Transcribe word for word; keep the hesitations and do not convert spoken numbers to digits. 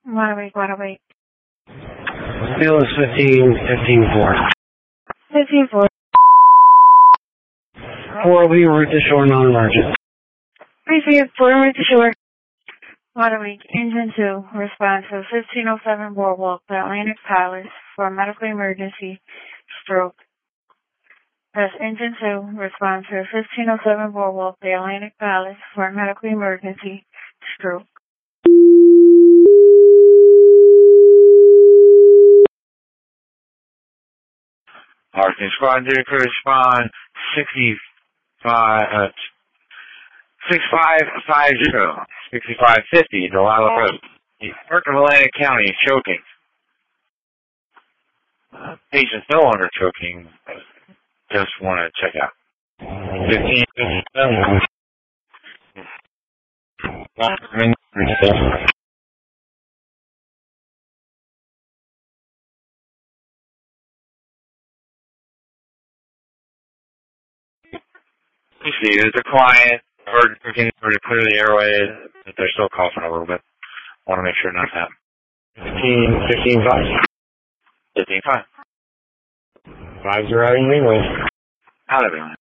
Waterway, Waterway. Bill is fifteen, fifteen four. fifteen four. Four, we route to shore non-emergent. three three four, route to shore. Waterway, engine two, response to fifteen oh seven Boardwalk, the Atlantic Palace, for medical emergency, stroke. Press engine two, response to fifteen oh seven Boardwalk, the Atlantic Palace, for medical emergency, stroke. Arctic Squad did correspond sixty-five, uh, sixty-five fifty, sixty-five fifty, Delilah Road. Park of Atlantic County is choking. Uh, patients no longer choking. Just want to check out. fifteen fifty-seven. You see, there's a client, or getting ready to clear the airway, but they're still coughing a little bit. Want to make sure nothing's happening. fifteen, fifteen five. fifteen five. Five zero, leeway. Out of it.